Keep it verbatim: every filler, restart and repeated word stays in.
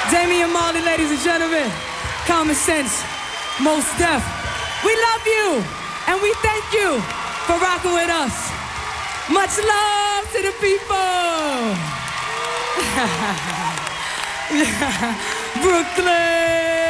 Damian Marley, ladies and gentlemen. Common Sense, Most Def. We love you, and we thank you for rocking with us. Much love to the people. Brooklyn.